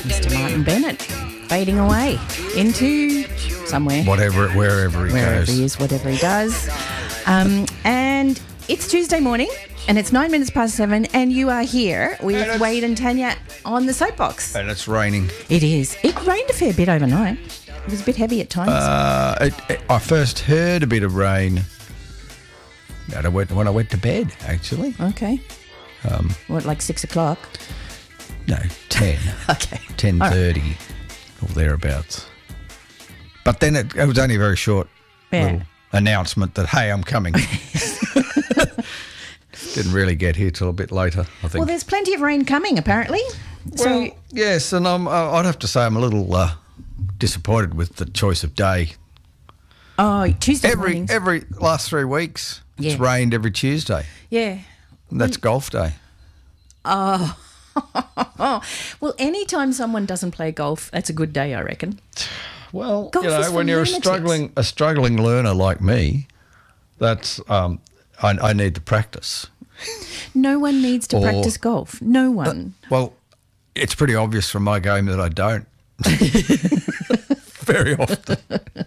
Mr. Martin Bennett fading away into somewhere. Wherever he goes. He is, whatever he does. And it's Tuesday morning, and it's 9 minutes past 7, and you are here with Wade and Tanya on the soapbox. And it's raining. It is. It rained a fair bit overnight. It was a bit heavy at times. I first heard a bit of rain when I went to bed, actually. Okay. What, like 6 o'clock? No, 10. Okay. 10:30 or thereabouts. But then it was only a very short little announcement that, hey, I'm coming. Didn't really get here till a bit later, I think. Well, there's plenty of rain coming, apparently. Well, yes, and I'd have to say I'm a little disappointed with the choice of day. Oh, Tuesday mornings. Every last 3 weeks, it's rained every Tuesday. Yeah. And that's golf day. Oh. Well, anytime someone doesn't play golf, that's a good day, I reckon. Well, golf is when you're a struggling learner like me, that's I need to practice. No one needs to practice golf. No one. Well, it's pretty obvious from my game that I don't. Very often.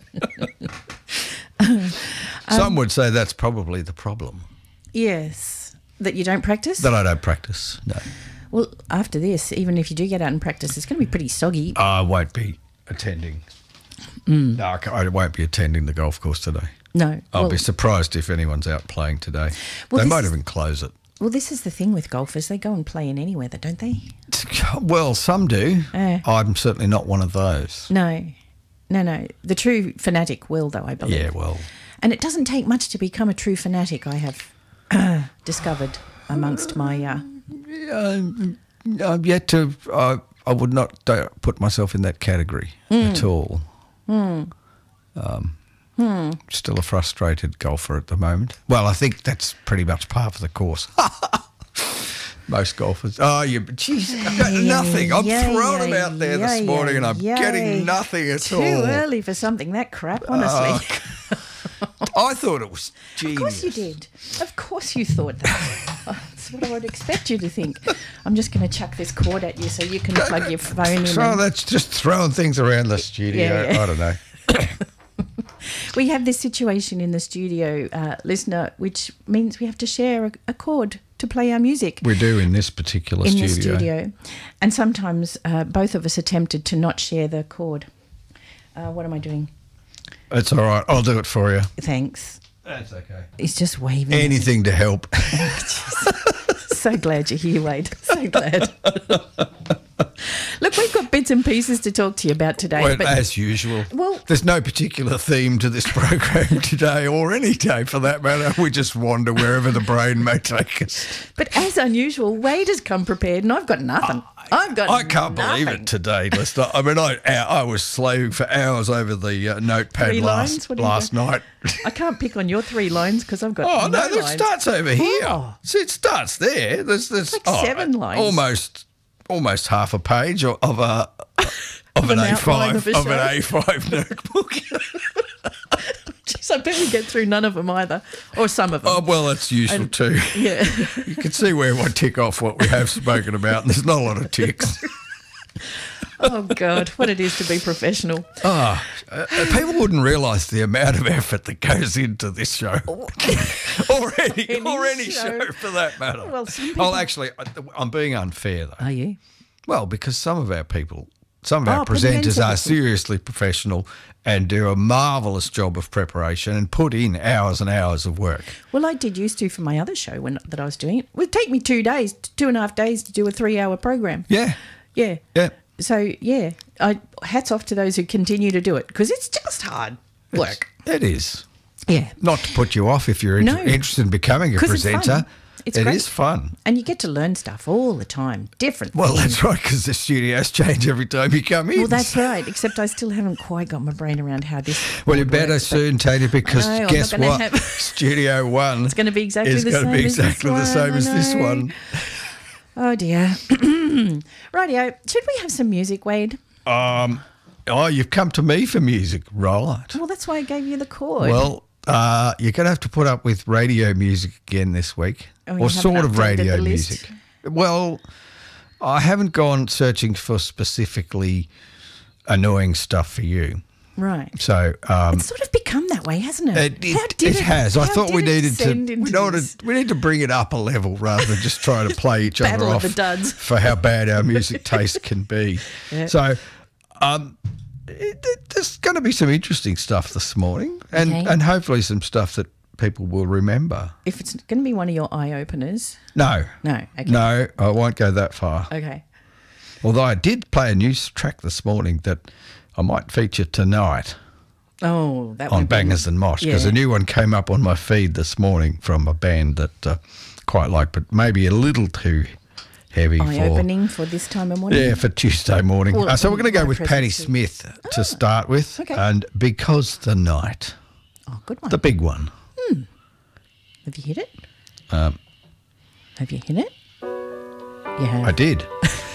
Some would say that's probably the problem. Yes. That you don't practice? That I don't practice, no. Well, after this, even if you do get out and practice, it's going to be pretty soggy. I won't be attending. No, I won't be attending the golf course today. No. I'll be surprised if anyone's out playing today. Well, they might even close it. Well, this is the thing with golfers. They go and play in any weather, don't they? Well, some do. I'm certainly not one of those. No. The true fanatic will, though, I believe. Yeah, well. And it doesn't take much to become a true fanatic, I have discovered amongst my... I'm yet to... I would not put myself in that category at all. Still a frustrated golfer at the moment. Well, I think that's pretty much par for the course. Most golfers. Jeez, I've got nothing. I'm throwing them out there this morning and I'm getting nothing at all. Too early for something that crap, honestly. I thought it was genius. Of course you did. Of course you thought that. That's what I would expect you to think. I'm just going to chuck this cord at you so you can plug your phone in. So that's just throwing things around the studio. Yeah. I don't know. We have this situation in the studio, listener, which means we have to share a cord to play our music. We do in this particular studio. In the studio. And sometimes both of us are tempted to not share the cord. What am I doing? It's all right. I'll do it for you. Thanks. That's okay. He's just waving. Anything to help. So glad you're here, Wade. So glad. Look, we've got bits and pieces to talk to you about today. Well, as usual. Well, there's no particular theme to this program today or any day for that matter. We just wander wherever the brain may take us. But as unusual, Wade has come prepared and I've got nothing. I can't believe it today, listener. I mean, I was slaving for hours over the notepad last night. I can't pick on your 3 lines because I've got no that lines. starts over here. Oh. See, it starts there. There's like 7 lines. Almost half a page of an A5 notebook. Jeez, I bet we get through none of them either, or some of them. Oh, well, that's usual too. Yeah. You can see where I tick off what we have spoken about, and there's not a lot of ticks. Oh, God, what it is to be professional. People wouldn't realise the amount of effort that goes into this show. or any show for that matter. Well, actually, I'm being unfair, though. Are you? Well, because some of our presenters are seriously professional and do a marvellous job of preparation and put in hours and hours of work. Well, I did used to for my other show that I was doing. It would take me 2.5 days to do a 3-hour program. Yeah. Yeah. Yeah. So, yeah, hats off to those who continue to do it because it's just hard work. It is. Yeah. Not to put you off if you're interested in becoming a presenter. It is fun. And you get to learn stuff all the time, different things. That's right, because the studios change every time you come in. Well, that's right, except I still haven't quite got my brain around how this Well, you better soon, Tanya, because guess what? Studio 1 it's going to be exactly the same as this one. Oh, dear. Rightio. Should we have some music, Wade? You've come to me for music, right? Well, that's why I gave you the chord. Well, you're going to have to put up with radio music again this week, or sort of radio music. Well, I haven't gone searching for specifically annoying stuff for you. Right. So it's sort of become that way, hasn't it? It has. I thought we needed to. We need to bring it up a level rather than just try to play each other off the duds. for how bad our music taste can be. Yeah. So there's going to be some interesting stuff this morning, and hopefully some stuff that people will remember. If it's going to be one of your eye openers, no, okay. No, I won't go that far. Okay. Although I did play a new track this morning that I might feature tonight. Oh, that on Bangers and Mosh, because a new one came up on my feed this morning from a band that quite like, but maybe a little too heavy eye-opening for this time of morning. Yeah, for Tuesday morning. So we're going to go with Patti Smith to start with, and Because the Night. Oh, good one. The big one. Have you hit it? Have you hit it? Yeah. I did.